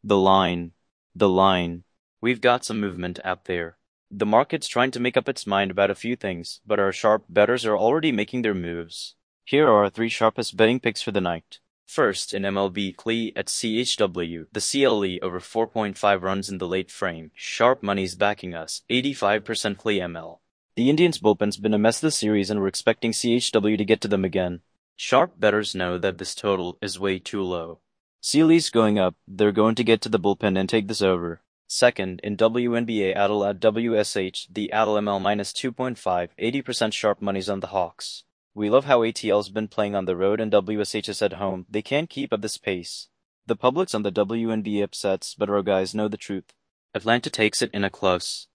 The line. The line. We've got some movement out there. The market's trying to make up its mind about a few things, but our sharp bettors are already making their moves. Here are our three sharpest betting picks for the night. First, in MLB, Clee at CHW, the CLE over 4.5 runs in the late frame. Sharp money's backing us, 85% Clee ML. The Indians' bullpen's been a mess this series and we're expecting CHW to get to them again. Sharp bettors know that this total is way too low. CLE's going up, they're going to get to the bullpen and take this over. Second, in WNBA Adel at WSH, the Adel ML minus 2.5, 80% sharp money's on the Hawks. We love how ATL's been playing on the road and WSH is at home. They can't keep up this pace. The public's on the WNBA upsets, but our guys know the truth. Atlanta takes it in a close